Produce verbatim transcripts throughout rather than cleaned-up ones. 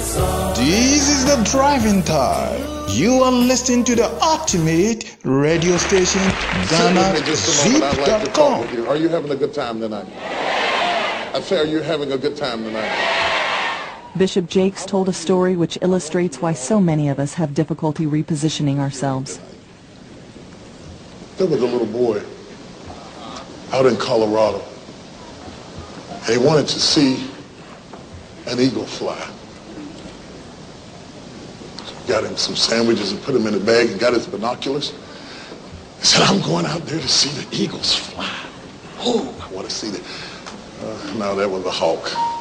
This is the driving time. You are listening to the ultimate radio station, Ghana Zip dot com. Are you having a good time tonight? I say, are you having a good time tonight? Bishop Jakes told a story which illustrates why so many of us have difficulty repositioning ourselves. There was a little boy out in Colorado, and he wanted to see an eagle fly. So he got him some sandwiches and put them in a bag and got his binoculars. He said, I'm going out there to see the eagles fly. Oh, I want to see the... Uh, no, that was a hawk.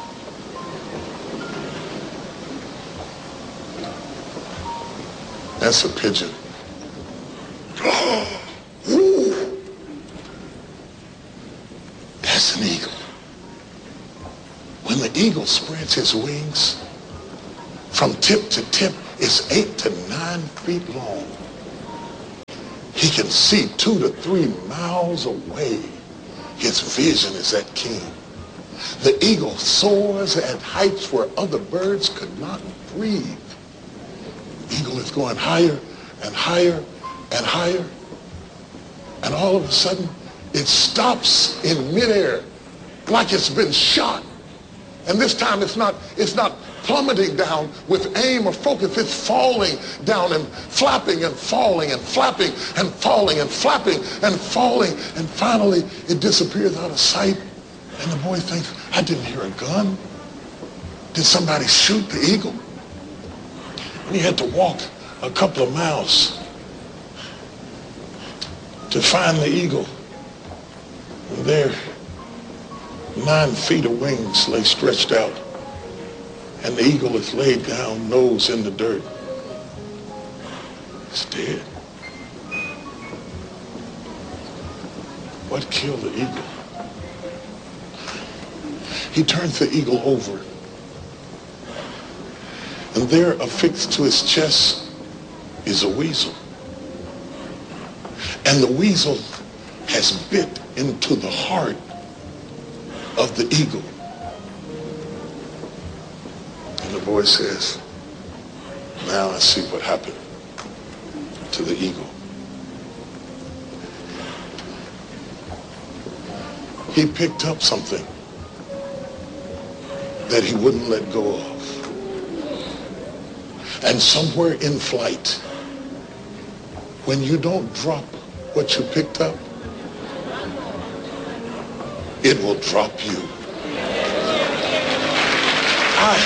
That's a pigeon. Oh, ooh. That's an eagle. When the eagle spreads his wings, from tip to tip, it's eight to nine feet long. He can see two to three miles away. His vision is that keen. The eagle soars at heights where other birds could not breathe. Eagle is going higher and higher and higher, and all of a sudden it stops in midair like it's been shot. And this time it's not it's not plummeting down with aim or focus. It's falling down and flapping and falling and flapping and falling and flapping and falling, and finally it disappears out of sight. And the boy thinks, I didn't hear a gun. Did somebody shoot the eagle? And he had to walk a couple of miles to find the eagle. And there, nine feet of wings lay stretched out, and the eagle is laid down, nose in the dirt. It's dead. What killed the eagle? He turns the eagle over, and there affixed to his chest is a weasel. And the weasel has bit into the heart of the eagle. And the boy says, now I see what happened to the eagle. He picked up something that he wouldn't let go of. And somewhere in flight, when you don't drop what you picked up, it will drop you. I,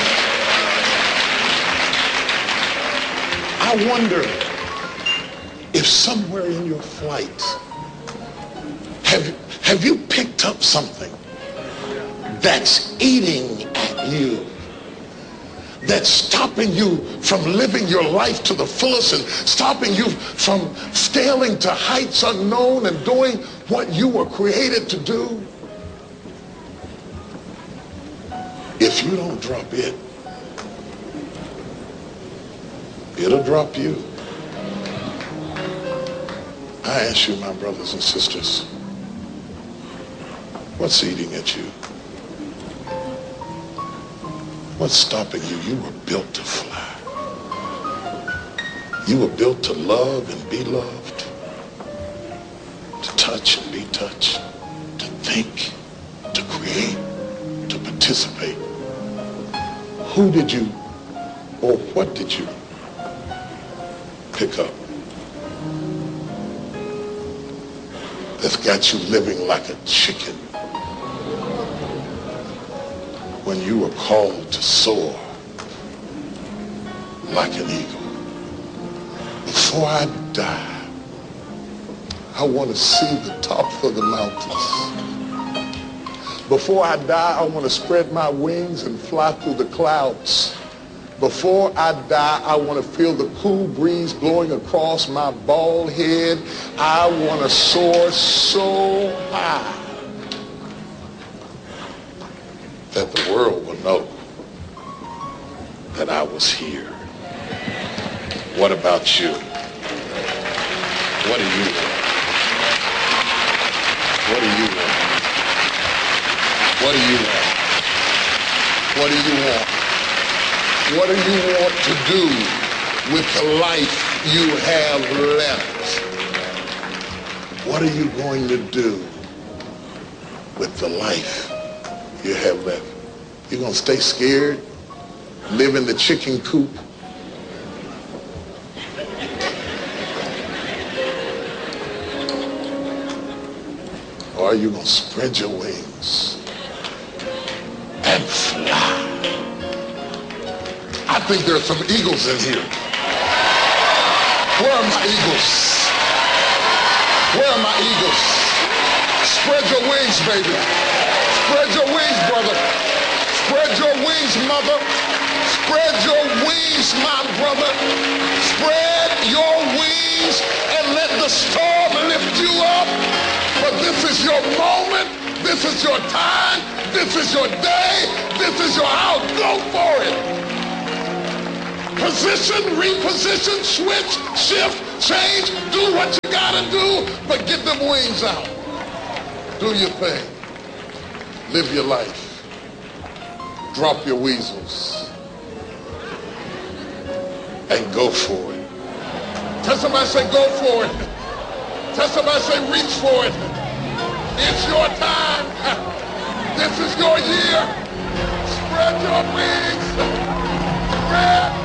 I wonder if somewhere in your flight, have, have you picked up something that's eating at you, that's stopping you from living your life to the fullest and stopping you from scaling to heights unknown and doing what you were created to do? If you don't drop it, it'll drop you. I ask you, my brothers and sisters, what's eating at you? What's stopping you? You were built to fly. You were built to love and be loved, to touch and be touched, to think, to create, to participate. Who did you, or what did you pick up that's got you living like a chicken when you were called to soar like an eagle? Before I die, I want to see the tops of the mountains. Before I die, I want to spread my wings and fly through the clouds. Before I die, I want to feel the cool breeze blowing across my bald head. I want to soar so high that the world will know that I was here. What about you? What do you want? What do you want? What do you want? What do you want? What do you want to do with the life you have left? What are you going to do with the life you have left? You're going to stay scared, live in the chicken coop? Or are you going to spread your wings and fly? I think there's some eagles in here. Where are my eagles? Where are my eagles? Spread your wings, baby. Spread your wings, brother. Spread your wings, mother. Spread your wings, my brother. Spread your wings and let the storm lift you up. But this is your moment. This is your time. This is your day. This is your hour. Go for it. Position, reposition, switch, shift, change. Do what you gotta do, but get them wings out. Do your thing. Live your life. Drop your weasels. And go for it. Tell somebody, say, go for it. Tell somebody, say, reach for it. It's your time. This is your year. Spread your wings. Spread